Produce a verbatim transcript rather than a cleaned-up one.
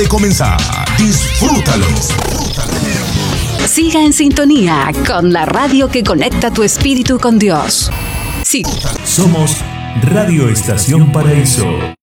de comenzar. Disfrútalo. Siga en sintonía con la radio que conecta tu espíritu con Dios. Sí. Somos Radio Estación Paraíso.